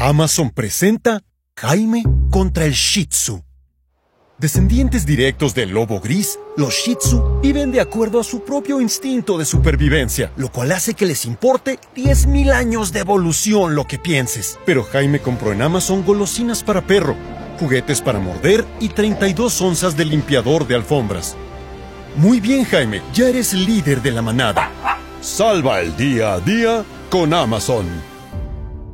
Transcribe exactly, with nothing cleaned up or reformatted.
Amazon presenta Jaime contra el Shih Tzu. Descendientes directos del lobo gris, los Shih Tzu viven de acuerdo a su propio instinto de supervivencia, lo cual hace que les importe diez mil años de evolución lo que pienses. Pero Jaime compró en Amazon golosinas para perro, juguetes para morder y treinta y dos onzas de limpiador de alfombras. Muy bien, Jaime, ya eres líder de la manada. Salva el día a día con Amazon.